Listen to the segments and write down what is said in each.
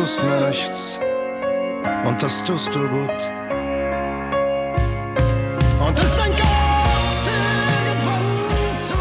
tust mir nichts und das tust du gut. Und ist ein Geist irgendwann zu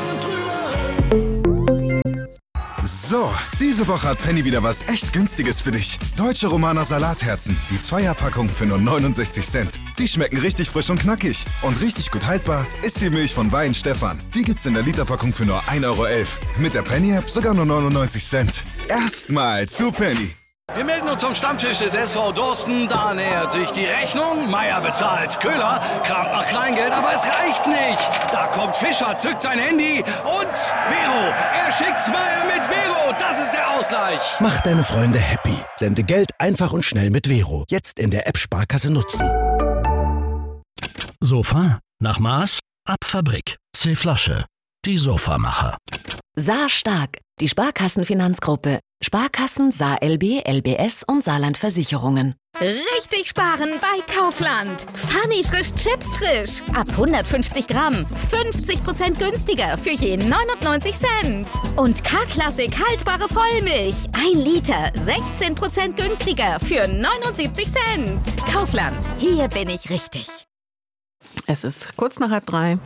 weit drüber. So, diese Woche hat Penny wieder was echt Günstiges für dich. Deutsche Romaner Salatherzen, die Zweierpackung für nur 69 Cent. Die schmecken richtig frisch und knackig. Und richtig gut haltbar ist die Milch von Wein Stefan. Die gibt's in der Literpackung für nur 1,11 Euro. Mit der Penny-App sogar nur 99 Cent. Erstmal zu Penny. Wir melden uns vom Stammtisch des SV Dorsten. Da nähert sich die Rechnung. Meier bezahlt. Köhler kramt nach Kleingeld, aber es reicht nicht. Da kommt Fischer, zückt sein Handy und Vero. Er schickt's Meier mit Vero. Das ist der Ausgleich. Mach deine Freunde happy. Sende Geld einfach und schnell mit Vero. Jetzt in der App Sparkasse nutzen. Sofa? Nach Maß? Ab Fabrik. C-Flasche. Die Sofamacher. Saar Stark, die Sparkassenfinanzgruppe. Sparkassen, Saar LB, LBS und Saarland Versicherungen. Richtig sparen bei Kaufland. Funny frisch Chips frisch. Ab 150 Gramm. 50% günstiger für je 99 Cent. Und K-Klassik haltbare Vollmilch. 1 Liter. 16% günstiger für 79 Cent. Kaufland. Hier bin ich richtig. Es ist kurz nach 2:30.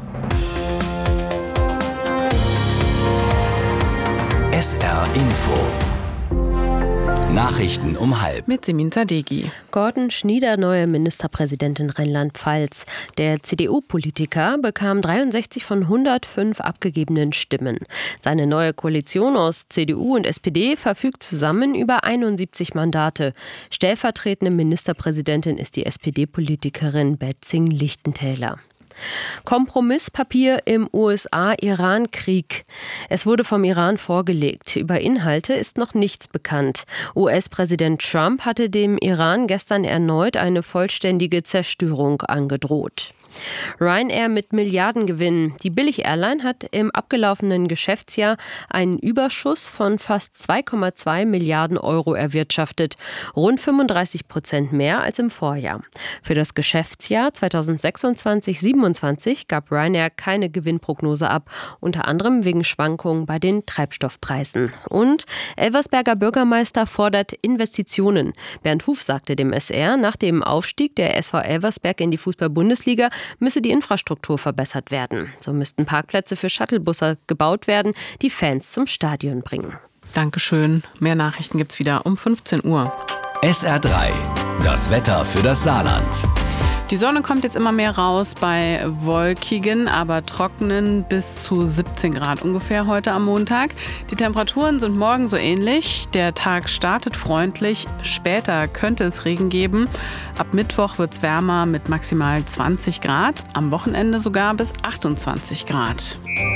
SR Info. Nachrichten um 12:30. Mit Simin Zadegi. Gordon Schnieder, neue Ministerpräsident in Rheinland-Pfalz. Der CDU-Politiker bekam 63 von 105 abgegebenen Stimmen. Seine neue Koalition aus CDU und SPD verfügt zusammen über 71 Mandate. Stellvertretende Ministerpräsidentin ist die SPD-Politikerin Betzing-Lichtentäler. Kompromisspapier im USA-Iran-Krieg. Es wurde vom Iran vorgelegt. Über Inhalte ist noch nichts bekannt. US-Präsident Trump hatte dem Iran gestern erneut eine vollständige Zerstörung angedroht. Ryanair mit Milliardengewinn. Die Billig-Airline hat im abgelaufenen Geschäftsjahr einen Überschuss von fast 2,2 Milliarden Euro erwirtschaftet. Rund 35% mehr als im Vorjahr. Für das Geschäftsjahr 2026/27 gab Ryanair keine Gewinnprognose ab, unter anderem wegen Schwankungen bei den Treibstoffpreisen. Und Elversberger Bürgermeister fordert Investitionen. Bernd Huf sagte dem SR, nach dem Aufstieg der SV Elversberg in die Fußball-Bundesliga müsse die Infrastruktur verbessert werden. So müssten Parkplätze für Shuttlebusse gebaut werden, die Fans zum Stadion bringen. Dankeschön. Mehr Nachrichten gibt's wieder um 15 Uhr. SR3. Das Wetter für das Saarland. Die Sonne kommt jetzt immer mehr raus bei wolkigen, aber trockenen bis zu 17 Grad ungefähr heute am Montag. Die Temperaturen sind morgen so ähnlich. Der Tag startet freundlich. Später könnte es Regen geben. Ab Mittwoch wird es wärmer mit maximal 20 Grad. Am Wochenende sogar bis 28 Grad.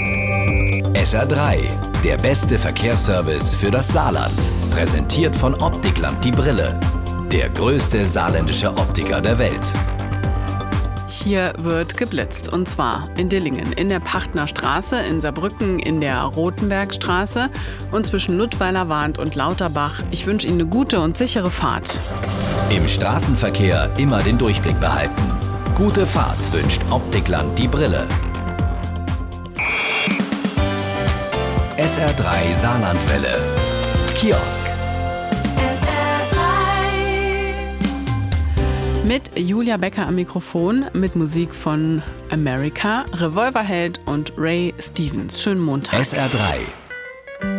SR3. Der beste Verkehrsservice für das Saarland. Präsentiert von Optikland die Brille. Der größte saarländische Optiker der Welt. Hier wird geblitzt, und zwar in Dillingen, in der Pachtner Straße, in Saarbrücken, in der Rotenbergstraße und zwischen Ludweiler-Wahnd und Lauterbach. Ich wünsche Ihnen eine gute und sichere Fahrt. Im Straßenverkehr immer den Durchblick behalten. Gute Fahrt wünscht Optikland die Brille. SR3 Saarlandwelle. Kiosk. Mit Julia Becker am Mikrofon, mit Musik von America, Revolverheld und Ray Stevens. Schönen Montag. SR3.